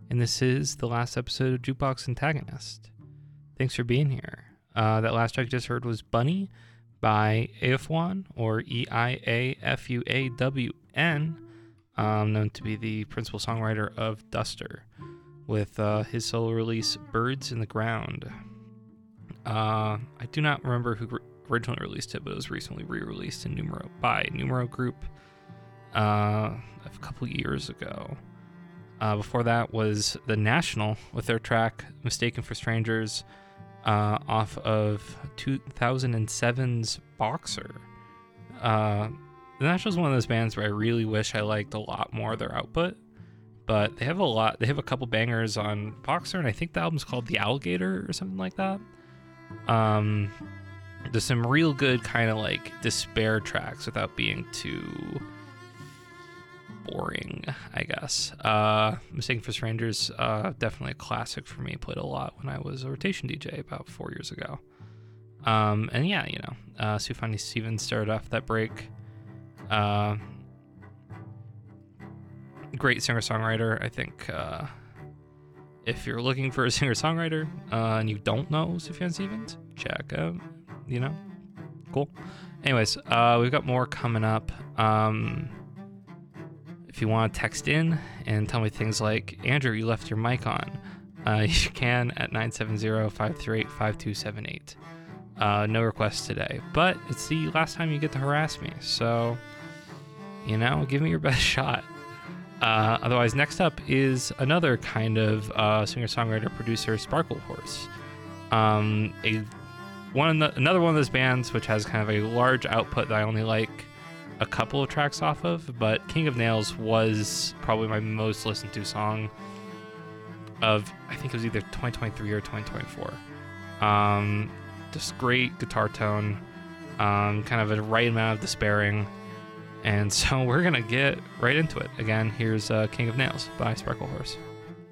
and this is the last episode of Jukebox Antagonist. Thanks for being here. That last track you just heard was Bunny by Eifwan, or Eiafuawn, known to be the principal songwriter of Duster, with his solo release Birds in the Ground. I do not remember who originally released it, but it was recently re-released in Numero Group a couple years ago. Before that was The National with their track Mistaken for Strangers off of 2007's Boxer. The National is one of those bands where I really wish I liked a lot more of their output, but they have a couple bangers on Boxer, and I think the album's called The Alligator or something like that. There's some real good kind of like despair tracks without being too boring, I guess. Mistaken for Strangers, definitely a classic for me. Played a lot when I was a rotation DJ about 4 years ago. And yeah, Sufjan Stevens started off that break. Great singer-songwriter. I think if you're looking for a singer-songwriter and you don't know Sufjan Stevens, check out, cool. Anyways, we've got more coming up. If you want to text in and tell me things like, Andrew, you left your mic on, you can at 970-538-5278. No requests today, but it's the last time you get to harass me, so, give me your best shot. Otherwise, next up is another kind of singer-songwriter producer, Sparkle Horse. Another one of those bands which has kind of a large output that I only like a couple of tracks off of, but King of Nails was probably my most listened to song of, I think it was either 2023 or 2024. Just great guitar tone, kind of a right amount of despairing, and so we're gonna get right into it. Again, here's King of Nails by Sparkle Horse.